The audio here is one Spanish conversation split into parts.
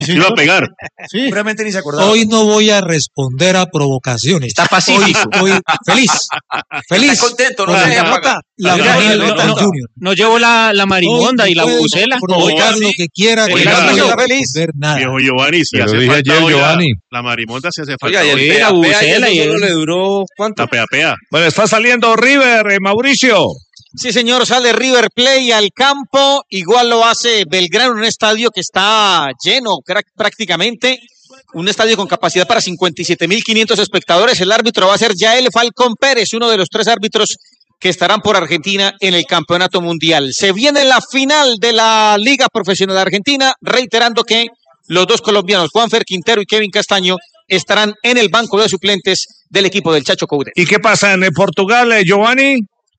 Iba a pegar. Sí. Seguramente ni se acordaba. Hoy no voy a responder a provocaciones. Está pacífico. Hoy feliz. Está contento, no Por se la deja nota, pagar. la final del Junior. No llevo la marimonda Hoy y la puede bubucela. provocar lo que quiera, que Oiga, no voy a está feliz. responder nada. Viejo Giovanni, si Te lo hace dije falta ayer, hoy Giovanni. la marimonda se hace falta. Oiga, y el hoy. pea, bubucela y y eso el- le duró, ¿cuánto? La pea. Bueno, está saliendo River, Mauricio. Sí, señor, sale River Plate al campo, igual lo hace Belgrano en un estadio que está lleno prácticamente, un estadio con capacidad para 57.500 espectadores. El árbitro va a ser Yael Falcón Pérez, uno de los 3 árbitros que estarán por Argentina en el Campeonato Mundial. Se viene la final de la Liga Profesional de Argentina, reiterando que los 2 colombianos, Juanfer Quintero y Kevin Castaño, estarán en el banco de suplentes del equipo del Chacho Coudet. ¿Y qué pasa en Portugal, Giovanni?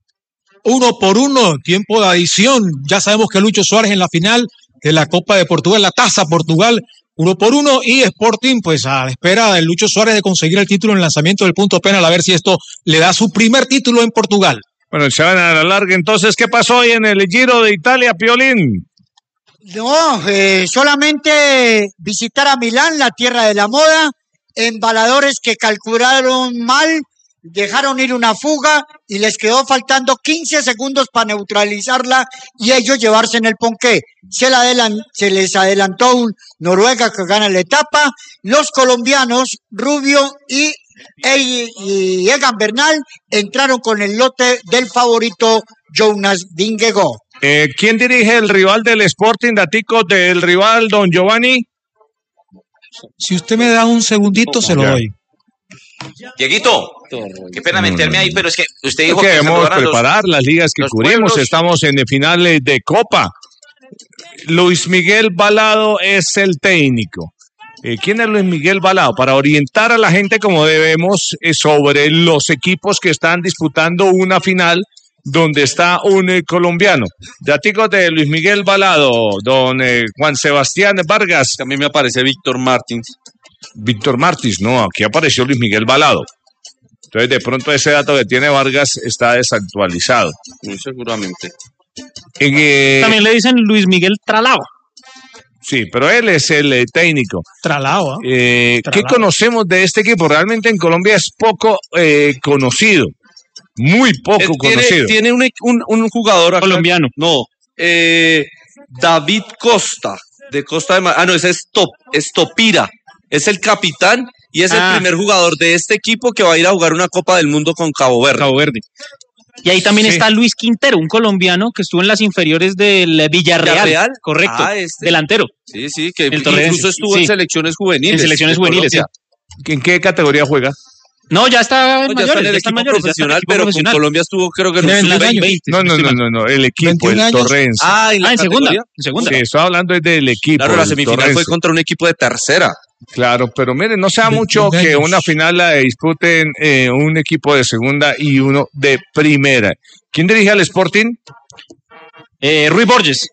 1-1, tiempo de adición. Ya sabemos que Lucho Suárez en la final de la Copa de Portugal, la Taza Portugal, 1-1, y Sporting, pues a la espera de Lucho Suárez de conseguir el título en el lanzamiento del punto penal, a ver si esto le da su primer título en Portugal. Bueno, se van a la larga. Entonces, ¿qué pasó hoy en el Giro de Italia, Piolín? No, solamente visitar a Milán, la tierra de la moda, embaladores que calcularon mal, dejaron ir una fuga y les quedó faltando 15 segundos para neutralizarla y ellos llevarse en el ponqué. Se les adelantó un Noruega que gana la etapa. Los colombianos, Rubio y Egan Bernal, entraron con el lote del favorito Jonas Vingegaard. ¿Quién dirige el rival del Sporting, datico del rival, don Giovanni? Si usted me da un segundito, se lo doy. Dieguito, qué pena meterme ahí, pero es que usted dijo que que se debemos acabaran preparar las ligas que los cubrimos. pueblos. Estamos en finales de Copa. Luis Miguel Balado es el técnico. ¿Quién es Luis Miguel Balado? Para orientar a la gente como debemos sobre los equipos que están disputando una final donde está un colombiano. Daticos de Luis Miguel Balado, don Juan Sebastián Vargas. A mí me aparece Víctor Martins. Víctor Martins, no, aquí apareció Luis Miguel Balado. Entonces, de pronto ese dato que tiene Vargas está desactualizado. Muy seguramente. También le dicen Luis Miguel Tralao. Sí, pero él es el técnico. Tralao. ¿Qué conocemos de este equipo? Realmente en Colombia es poco conocido. Muy poco conocido. Tiene un jugador acá, Colombiano. No, David Costa, de Costa de no, ese es Topira, es el capitán y es el primer jugador de este equipo que va a ir a jugar una Copa del Mundo con Cabo Verde. Y ahí también está Luis Quintero, un colombiano que estuvo en las inferiores del Villarreal. Correcto, delantero. Sí, que El incluso Torrense, estuvo en selecciones juveniles. En selecciones juveniles, sí. ¿En qué categoría juega? No, ya está en Ya está en el equipo profesional, pero con Colombia estuvo, creo que en un sub-20. No, el equipo, el Torrense. En segunda. Sí, estoy hablando del equipo. Claro, la semifinal fue contra un equipo de tercera. Claro, pero miren, no sea mucho que una final la disputen un equipo de segunda y uno de primera. ¿Quién dirige al Sporting? Rui Borges.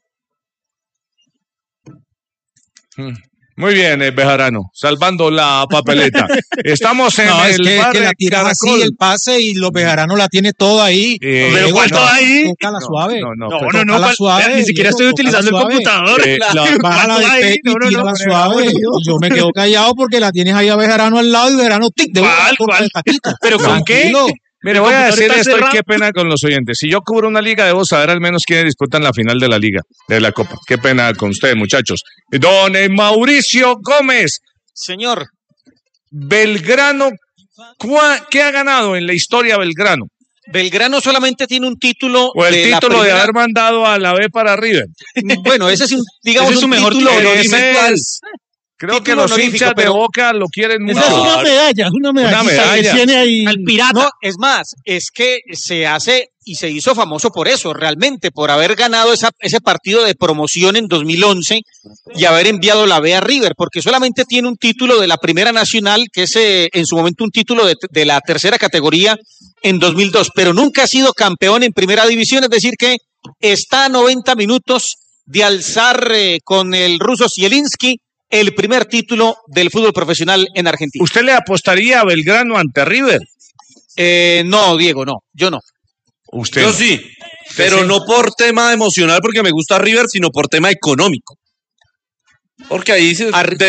Muy bien, Bejarano, salvando la papeleta. Estamos en es el que, bar que la de tiras así, Caracol. el pase, y los Bejarano la tiene toda ahí. ¿Pero cuál toda ahí? Tócala suave. No, suave. ni siquiera estoy utilizando el computador. Bájala del pecho y tírala suave. Yo me quedo callado porque la tienes ahí a Bejarano al lado y Bejarano tic de taquito. ¿Pero con qué? Mire, voy a decir esto y qué pena con los oyentes. Si yo cubro una liga, debo saber al menos quiénes disputan la final de la liga, de la Copa. Qué pena con ustedes, muchachos. Don Mauricio Gómez. Señor. Belgrano, ¿qué ha ganado en la historia Belgrano? Belgrano solamente tiene un título. O el título de haber mandado a la B para River. Bueno, ese es digamos, ese es su mejor título título. Creo que los hinchas de Boca lo quieren mucho. Esa es una medalla. Que tiene ahí. Al pirata. No, es más, es que se hace y se hizo famoso por eso, realmente, por haber ganado ese partido de promoción en 2011 y haber enviado la B a River, porque solamente tiene un título de la Primera Nacional, que es en su momento un título de la tercera categoría en 2002, pero nunca ha sido campeón en Primera División, es decir que está a 90 minutos de alzar con el ruso Zielinski el primer título del fútbol profesional en Argentina. ¿Usted le apostaría a Belgrano ante River? No, Diego, no, yo no. Usted Yo no. sí, pero no por tema emocional porque me gusta River, sino por tema económico. Porque ahí